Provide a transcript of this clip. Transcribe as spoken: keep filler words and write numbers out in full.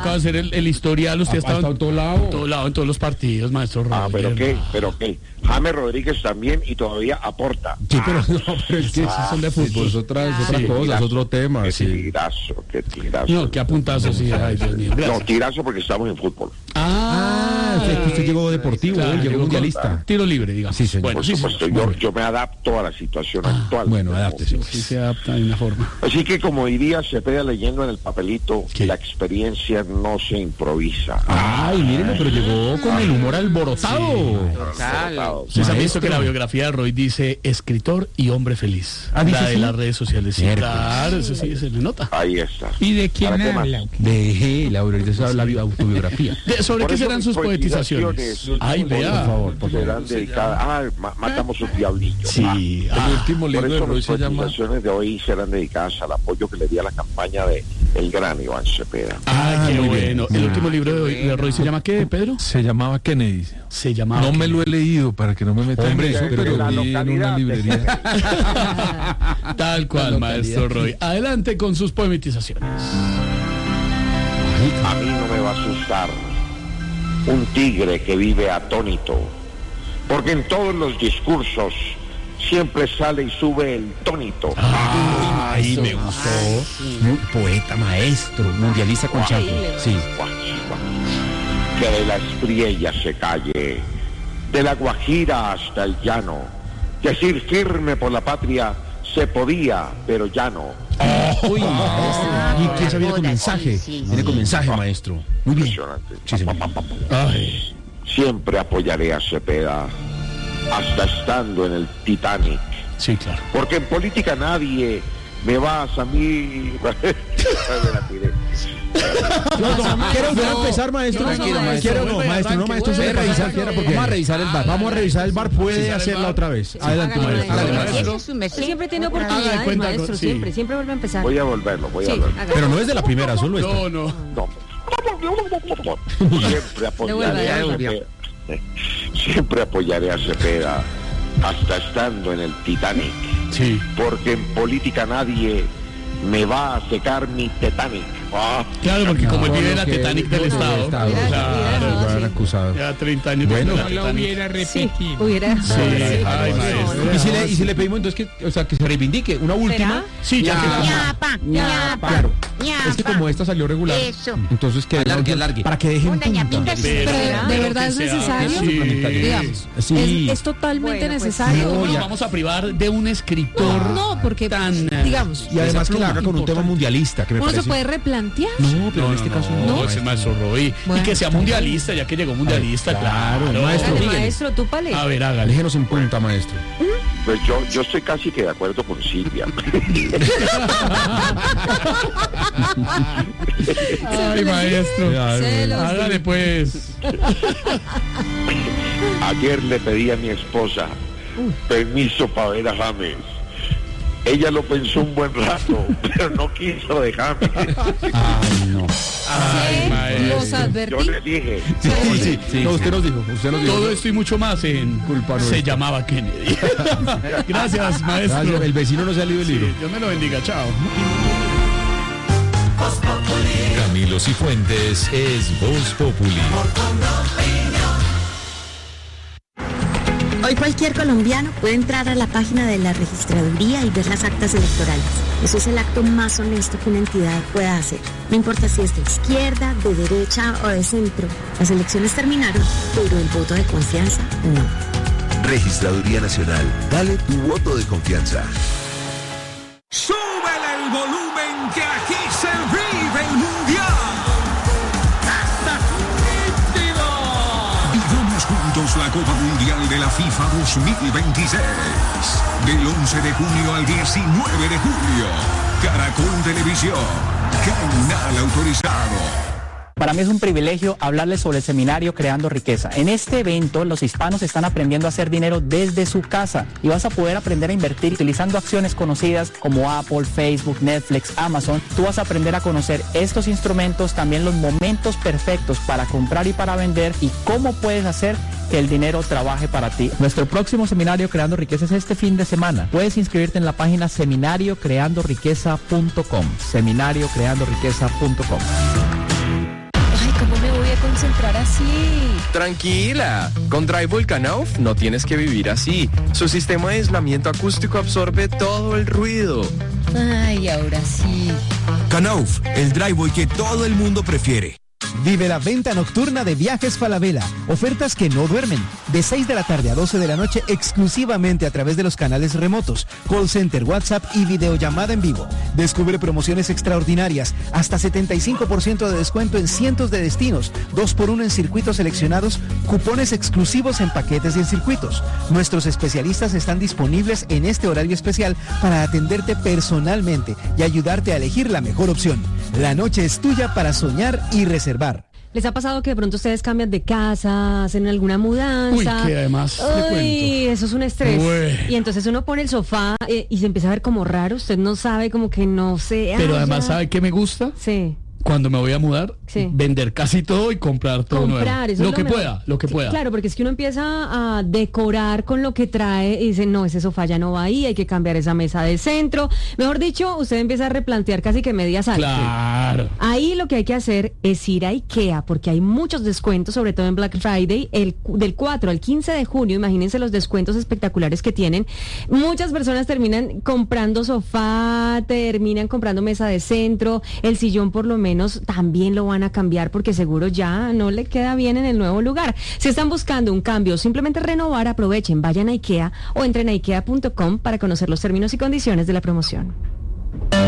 acaba de hacer el, el historial. Usted ha estado en todo lado. En todo lado, en todos los partidos, maestro Roy. Ah, pero qué, pero qué. James Rodríguez también y todavía aporta. Sí, pero no, pero es que esos son de fútbol. Es otra, es otra cosa, es otro tema. Qué Sí. tirazo, qué tirazo. No, qué apuntazo, sí. Ay, Dios mío. No, tirazo porque estamos en fútbol. Ah, usted, usted llegó deportivo, claro, ¿eh? Llegó llegó mundialista. Tiro libre, digamos. Sí, señor. Bueno, Por sí, supuesto, sí, yo, bueno. yo me adapto a la situación actual. Bueno, adáptese. Sí se adapta de una forma. Así que, como diría Cepeda leyendo en el papelito, ¿Qué? la experiencia no se improvisa. Ay, mírenlo, pero llegó con el humor alborotado. ¿Usted ha visto Maestro. que la biografía de Roy dice escritor y hombre feliz? Ah, ¿dice la de así? las redes sociales. Sí, Miércoles. claro, eso sí se le nota. Ahí está. ¿Y de quién ¿Para qué más? habla? Deje la autobiografía, la bi- autobiografía. De- ¿Sobre Por qué eso serán sus mis poetizaciones? poetizaciones, Ay, por vea. favor, por favor. serán dedicadas. Ah, ma- matamos un diablillo. Sí, El ah, último Por libro de eso Roy mis se llama... poetizaciones de hoy serán dedicadas al apoyo que le di a la campaña de el gran Iván Cepeda. ah, qué muy bien. bueno. El último libro de, hoy- de Roy se llama ¿qué, Pedro? Se llamaba Kennedy. Se llamaba. No me lo he leído para que no me metan Hombre, en eso, pero pero la vi en una localidad de librería. Tal cual, maestro Roy. Adelante con sus poemitizaciones. A mí no me va a asustar un tigre que vive atónito, porque en todos los discursos siempre sale y sube el tónito. Ay, me gustó. Muy poeta, maestro, mundialista con Chaco. Sí. Guach, guach. Que de la Espriella se calle, de la Guajira hasta el llano, decir firme por la patria se podía, pero ya no. Uy, maestro. ¿Y quién se viene con mensaje? Viene con mensaje, maestro. Muy bien. Impresionante. Sí, señor. Ay, Siempre apoyaré a Cepeda, hasta estando en el Titanic, sí, claro. porque en política nadie me va a mí. ¿Quiere volver a empezar, maestro? Tranquilo, maestro. ¿Quiere o no, Vuelve, maestro? No, arranque, maestro, se vuelve, le revisar, arranque, quiera, porque vuelve. vamos a revisar el bar. Vamos a revisar el bar, puede Revisar el hacerla bar. otra vez. Adelante, Hágale, maestro. maestro. Hágale, maestro. Ese es un mes. Siempre tiene Haga de oportunidades, cuenta con- maestro, sí. siempre, siempre vuelve a empezar. Voy a volverlo, voy a Sí, volverlo. hágale. Pero no es de la primera, solo esta. No, no. No. Siempre apoyaré a Devuelva, Cepeda. Siempre apoyaré a Cepeda, hasta estando en el Titanic, Sí. porque en política nadie me va a secar mi Titanic. Ah, Claro, porque como él No, vive en lo la que- Titanic del lo del Estado. Estado. Hubiera- Claro. hubiera- Lo han sí. acusado. Ya treinta años Bueno. de No la lo Titanic. hubiera Sí, repetido. hubiera. Sí, ay, maestro. Y si, le, y si le pedimos entonces que, o sea, que se reivindique una última. Sí, ya que ñapa, ñapa, Claro. ñapa. Es que como esta salió regular, Eso. entonces que Alargue, alargue. para que dejen Una punta. ñapita Pero- Pero de pero verdad que es sea- necesario, sí. digamos, Sí. es, es totalmente Bueno, pues, necesario. ¿Cómo No, nos ya. vamos a privar de un escritor No, porque, tan, eh, digamos, Y además esa que la haga pluma con un tema importante? mundialista, que me uno se parece. puede replantear. No, pero en este caso no. No, ese maestro Roy. Bueno. Y que sea mundialista, ya que llegó mundialista, Ay, claro, claro. maestro. Dale, dígale. maestro, tú pale. A ver, hágale. Déjenos en punta, maestro. pues yo, yo estoy casi que de acuerdo con Silvia. Ay, maestro. Se los Hágale pues. Ayer le pedí a mi esposa permiso para ver a James. Ella lo pensó un buen rato, pero no quiso dejarme. Ay, no. Ay, Se maestro. los Yo advertí. le dije, Sí, sí, sí. No, usted nos dijo, usted nos dijo. Todo esto y mucho más en Culpa Se nuestra. llamaba Kennedy. Gracias, maestro. Gracias, el vecino no se ha leído el libro. Sí, Dios me lo bendiga, chao. Camilo Cifuentes es Voz Populi. Hoy cualquier colombiano puede entrar a la página de la registraduría y ver las actas electorales. Eso es el acto más honesto que una entidad pueda hacer. No importa si es de izquierda, de derecha o de centro. Las elecciones terminaron, pero el voto de confianza no. Registraduría Nacional. Dale tu voto de confianza. ¡Súbele el volumen que aquí se vive el mundial! Vivamos juntos la Copa Mundial de la FIFA dos mil veintiséis. Del once de junio al diecinueve de julio. Caracol Televisión. Canal autorizado. Para mí es un privilegio hablarles sobre el seminario Creando Riqueza. En este evento, los hispanos están aprendiendo a hacer dinero desde su casa y vas a poder aprender a invertir utilizando acciones conocidas como Apple, Facebook, Netflix, Amazon. Tú vas a aprender a conocer estos instrumentos, también los momentos perfectos para comprar y para vender y cómo puedes hacer que el dinero trabaje para ti. Nuestro próximo seminario Creando Riqueza es este fin de semana. Puedes inscribirte en la página seminario creando riqueza punto com. seminario creando riqueza punto com. sí. Tranquila, con Drywall Knauf no tienes que vivir así. Su sistema de aislamiento acústico absorbe todo el ruido. Ay, ahora sí. Knauf, el driveway que todo el mundo prefiere. Vive la venta nocturna de Viajes Falabella. Ofertas que no duermen. De seis de la tarde a doce de la noche exclusivamente a través de los canales remotos, call center, WhatsApp y videollamada en vivo. Descubre promociones extraordinarias, hasta setenta y cinco por ciento de descuento en cientos de destinos, dos por uno en circuitos seleccionados, cupones exclusivos en paquetes y en circuitos. Nuestros especialistas están disponibles en este horario especial para atenderte personalmente y ayudarte a elegir la mejor opción. La noche es tuya para soñar y reservar. ¿Les ha pasado que de pronto ustedes cambian de casa, hacen alguna mudanza? Uy, que además, Uy, le cuento. eso es un estrés. Uy. Y entonces uno pone el sofá eh, y se empieza a ver como raro, usted no sabe, como que no sé. Pero ah, además, ya. ¿sabe qué me gusta? Sí. Cuando me voy a mudar, Sí. vender casi todo y comprar todo Comprar, nuevo. eso Lo es lo que mejor. pueda, lo que pueda. Claro, porque es que uno empieza a decorar con lo que trae y dice, no, ese sofá ya no va ahí, hay que cambiar esa mesa de centro. Mejor dicho, usted empieza a replantear casi que media sala. Claro. Ahí lo que hay que hacer es ir a IKEA, porque hay muchos descuentos, sobre todo en Black Friday, el, del cuatro al quince de junio, imagínense los descuentos espectaculares que tienen. Muchas personas terminan comprando sofá, terminan comprando mesa de centro, el sillón por lo menos también lo van a cambiar porque seguro ya no le queda bien en el nuevo lugar. Si están buscando un cambio o simplemente renovar, aprovechen, vayan a IKEA o entren a ikea punto com para conocer los términos y condiciones de la promoción.